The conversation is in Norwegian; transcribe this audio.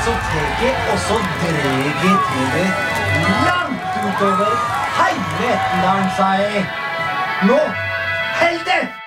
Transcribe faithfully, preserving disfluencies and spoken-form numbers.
så tek jeg, og så dreg jeg til det langt utover hele Etnedalen, sa jeg. Nå, held det!